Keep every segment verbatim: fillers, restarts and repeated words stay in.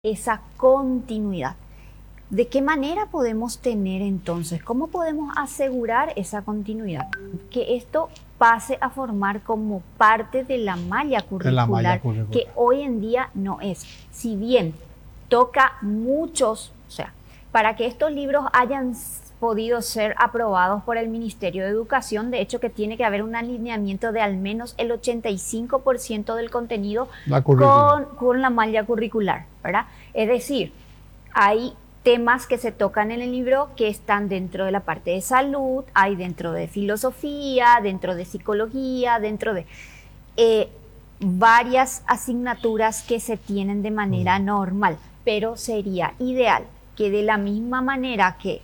esa continuidad. ¿De qué manera podemos tener entonces? ¿Cómo podemos asegurar esa continuidad? Que esto pase a formar como parte de la malla curricular, la malla curricular. que hoy en día no es. Si bien toca muchos, o sea, para que estos libros hayan podido ser aprobados por el Ministerio de Educación, de hecho que tiene que haber un alineamiento de al menos el ochenta y cinco por ciento del contenido con, con la malla curricular, ¿verdad? Es decir, hay temas que se tocan en el libro que están dentro de la parte de salud, hay dentro de filosofía, dentro de psicología, dentro de eh, varias asignaturas que se tienen de manera mm. normal, pero sería ideal que de la misma manera que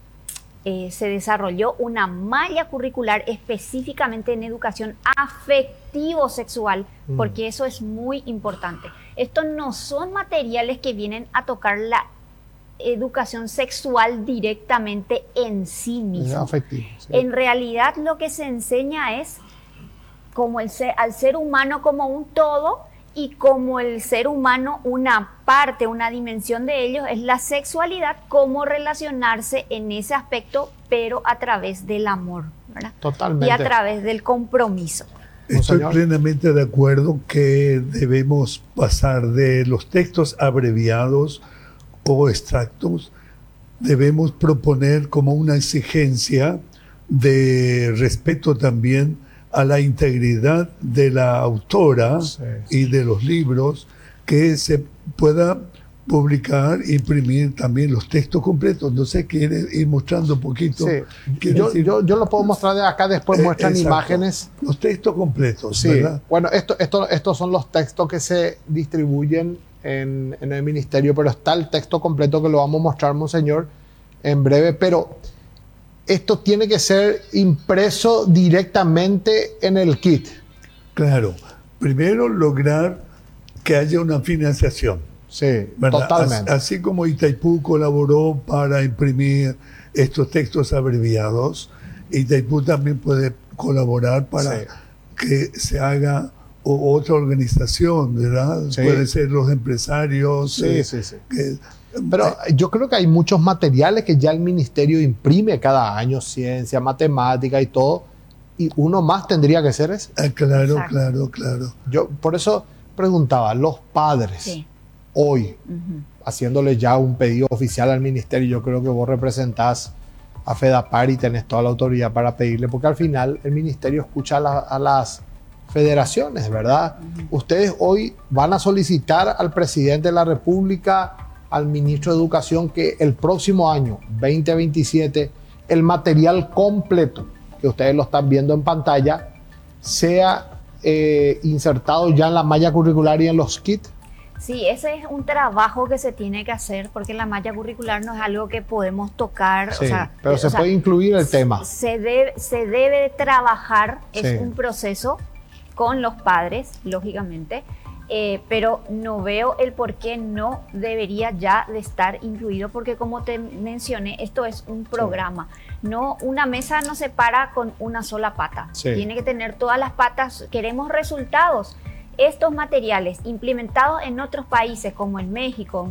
eh, se desarrolló una malla curricular específicamente en educación afectivo-sexual, mm. porque eso es muy importante. Estos no son materiales que vienen a tocar la educación sexual directamente en sí mismo. Afectivo, sí. En realidad lo que se enseña es como el ser, al ser humano como un todo, y como el ser humano una parte, una dimensión de ellos es la sexualidad, cómo relacionarse en ese aspecto, pero a través del amor, ¿verdad? Totalmente. Y a través del compromiso. Estoy plenamente de acuerdo que debemos pasar de los textos abreviados o extractos, debemos proponer como una exigencia de respeto también a la integridad de la autora sí, sí. y de los libros, que se pueda publicar, imprimir también los textos completos. No sé, quiere ir mostrando un poquito. Sí. Yo, yo, yo lo puedo mostrar de acá, después eh, muestran exacto. imágenes. Los textos completos, sí. ¿verdad? Bueno, esto, esto, estos son los textos que se distribuyen en, en el ministerio, pero está el texto completo que lo vamos a mostrar, monseñor, en breve, pero esto tiene que ser impreso directamente en el kit. Claro. Primero, lograr que haya una financiación. Sí, ¿verdad? totalmente. Así como Itaipú colaboró para imprimir estos textos abreviados, Itaipú también puede colaborar para sí. que se haga o otra organización, ¿verdad? Sí. Puede ser los empresarios. Sí, eh, sí, sí. Que, Pero eh, yo creo que hay muchos materiales que ya el ministerio imprime cada año, ciencia, matemática y todo, y uno más tendría que ser ese. Ah, claro, Exacto. claro, claro. Yo por eso preguntaba, los padres, sí. hoy, uh-huh. haciéndole ya un pedido oficial al ministerio, yo creo que vos representás a FEDAPAR y tenés toda la autoridad para pedirle, porque al final el ministerio escucha a, la, a las federaciones, ¿verdad? Uh-huh. Ustedes hoy van a solicitar al presidente de la República, al ministro de Educación, que el próximo año, veinte veintisiete, el material completo, que ustedes lo están viendo en pantalla, sea eh, insertado ya en la malla curricular y en los kits. Sí, ese es un trabajo que se tiene que hacer, porque la malla curricular no es algo que podemos tocar. Sí, o sea, pero se o sea, puede incluir el tema. Se debe, se debe trabajar, es sí. un proceso con los padres, lógicamente, eh, pero no veo el por qué no debería ya de estar incluido, porque como te mencioné, esto es un programa. Sí. No, una mesa no se para con una sola pata. Sí. Tiene que tener todas las patas. Queremos resultados. Estos materiales implementados en otros países, como en México,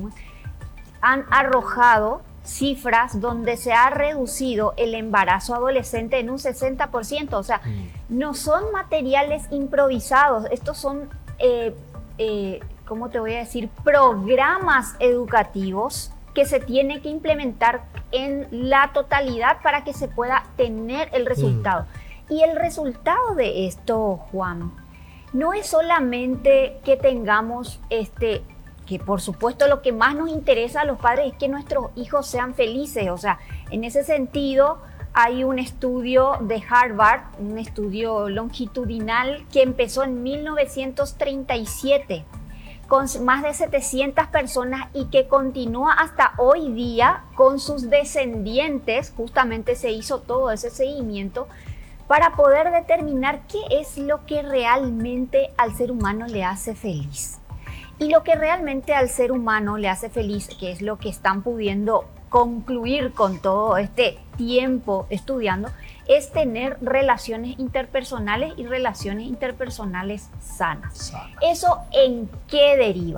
han arrojado cifras donde se ha reducido el embarazo adolescente en un sesenta por ciento. O sea, mm. no son materiales improvisados. Estos son, eh, eh, ¿cómo te voy a decir? Programas educativos que se tienen que implementar en la totalidad para que se pueda tener el resultado. Mm. Y el resultado de esto, Juan, no es solamente que tengamos, este, que por supuesto lo que más nos interesa a los padres es que nuestros hijos sean felices. O sea, en ese sentido hay un estudio de Harvard, un estudio longitudinal que empezó en mil novecientos treinta y siete con más de setecientas personas y que continúa hasta hoy día con sus descendientes. Justamente se hizo todo ese seguimiento para poder determinar qué es lo que realmente al ser humano le hace feliz. Y lo que realmente al ser humano le hace feliz, que es lo que están pudiendo concluir con todo este tiempo estudiando, es tener relaciones interpersonales y relaciones interpersonales sanas. ¿Eso en qué deriva?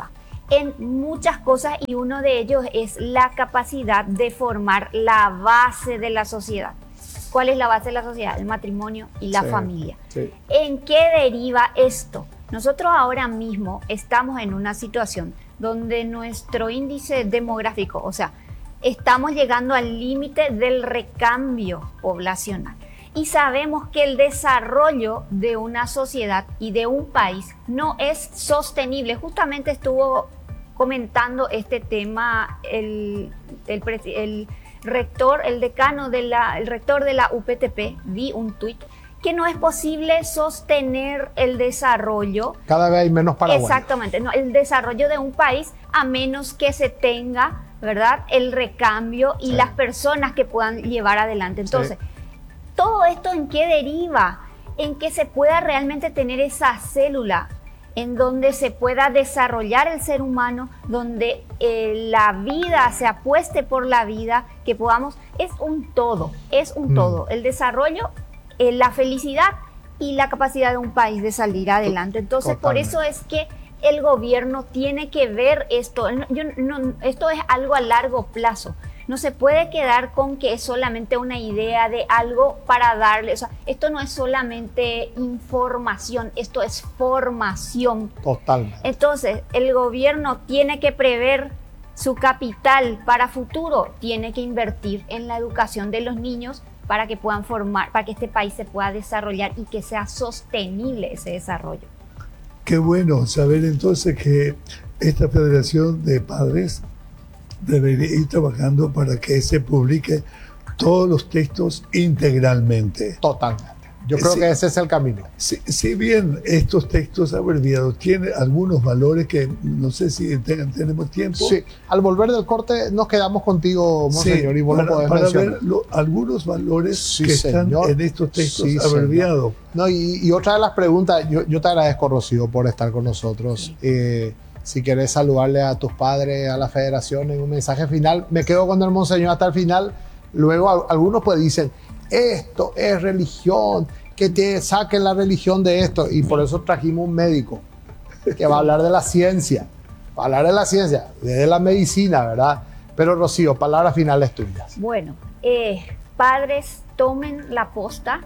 en muchas cosas y uno de ellos es la capacidad de formar la base de la sociedad. ¿Cuál es la base de la sociedad? El matrimonio y la sí, familia. Sí. ¿En qué deriva esto? Nosotros ahora mismo estamos en una situación donde nuestro índice demográfico, o sea, estamos llegando al límite del recambio poblacional. Y sabemos que el desarrollo de una sociedad y de un país no es sostenible. Justamente estuvo comentando este tema el, el, el rector, el decano, de la, el rector de la U P T P. Vi un tuit que no es posible sostener el desarrollo. Cada vez hay menos paraguayos. Exactamente, no, el desarrollo de un país a menos que se tenga, ¿verdad?, el recambio y sí. las personas que puedan llevar adelante. Entonces, sí. ¿todo esto en qué deriva? En que se pueda realmente tener esa célula en donde se pueda desarrollar el ser humano, donde eh, la vida se apueste por la vida, que podamos, es un todo, es un mm. todo. El desarrollo, eh, la felicidad y la capacidad de un país de salir adelante. Entonces, Totalmente. Por eso es que el gobierno tiene que ver esto. Yo, no, esto es algo a largo plazo. No se puede quedar con que es solamente una idea de algo para darle. O sea, esto no es solamente información, esto es formación. Totalmente. Entonces, el gobierno tiene que prever su capital para futuro, tiene que invertir en la educación de los niños para que puedan formar, para que este país se pueda desarrollar y que sea sostenible ese desarrollo. Qué bueno saber entonces que esta Federación de Padres debería ir trabajando para que se publique todos los textos integralmente. Totalmente. Yo creo sí, que ese es el camino. Si, si bien estos textos abreviados tienen algunos valores que no sé si tengan, tenemos tiempo. Sí, al volver del corte nos quedamos contigo, monseñor, sí, y vos para, lo podés para mencionar. ver lo, algunos valores sí, que señor. están en estos textos sí, abreviados. No, y, y otra de las preguntas, yo, yo te agradezco, Rocío, por estar con nosotros. Sí. Eh, si querés saludarle a tus padres, a la federación en un mensaje final, me quedo con el monseñor hasta el final. Luego a, algunos pues dicen, esto es religión, que te saquen la religión de esto, y por eso trajimos un médico que va a hablar de la ciencia, va a hablar de la ciencia, de la medicina, ¿verdad? Pero Rocío, palabras finales tuyas. Bueno, eh, padres, tomen la posta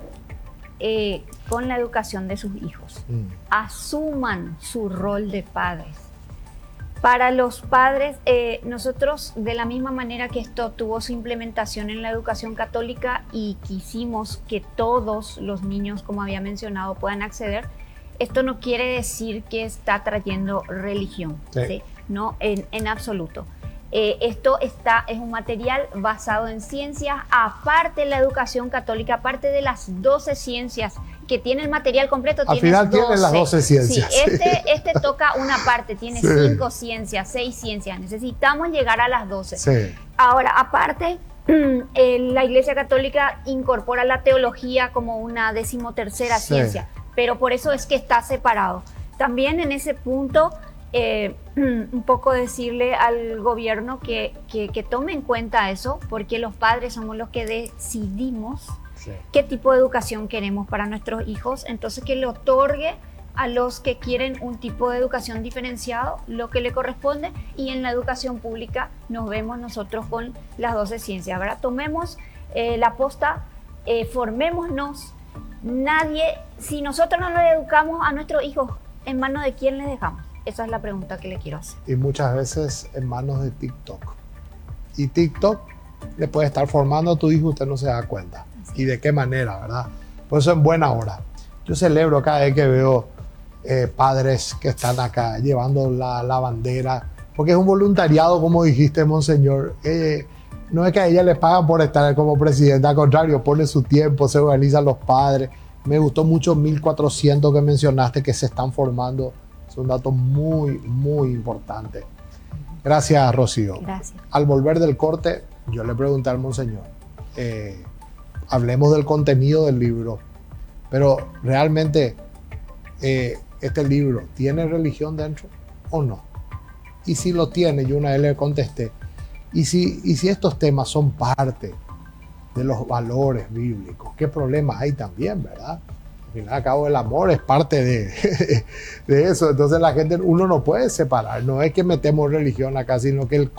eh, con la educación de sus hijos, mm. asuman su rol de padres. Para los padres, eh, nosotros de la misma manera que esto tuvo su implementación en la educación católica y quisimos que todos los niños, como había mencionado, puedan acceder, esto no quiere decir que está trayendo religión, sí. ¿sí? No, en, en absoluto. Eh, esto está, es un material basado en ciencias, aparte de la educación católica, aparte de las doce ciencias que tiene el material completo. Al final tiene las doce ciencias. Sí, este, este toca una parte, tiene sí. cinco ciencias, seis ciencias. Necesitamos llegar a las doce. Sí. Ahora, aparte, eh, la Iglesia Católica incorpora la teología como una decimotercera sí. ciencia, pero por eso es que está separado. También en ese punto, eh, un poco decirle al gobierno que, que, que tome en cuenta eso, porque los padres somos los que decidimos sí. qué tipo de educación queremos para nuestros hijos, entonces que le otorgue a los que quieren un tipo de educación diferenciado lo que le corresponde, y en la educación pública nos vemos nosotros con las doce ciencias, ¿verdad? Tomemos eh, la posta, eh, formémonos. Nadie, si nosotros no le educamos a nuestros hijos, ¿en manos de quién les dejamos? Esa es la pregunta que le quiero hacer. Y muchas veces en manos de TikTok. Y TikTok le puede estar formando a tu hijo, usted no se da cuenta. Así. Y de qué manera, ¿verdad? Por eso en buena hora. Yo celebro cada vez que veo eh, padres que están acá llevando la, la bandera, porque es un voluntariado, como dijiste, monseñor. Eh, no es que a ella le pagan por estar como presidente, al contrario, pone su tiempo, se organizan los padres. Me gustó mucho mil cuatrocientos que mencionaste que se están formando. Es un dato muy, muy importante. Gracias, Rocío. Gracias. Al volver del corte, yo le pregunté al monseñor, eh, hablemos del contenido del libro, pero realmente eh, este libro, ¿tiene religión dentro o no? Y si lo tiene, yo una vez le contesté, y si, y si estos temas son parte de los valores bíblicos, ¿qué problemas hay también, verdad? Al final y al cabo el amor es parte de, de eso. Entonces la gente, uno no puede separar. No es que metemos religión acá, sino que el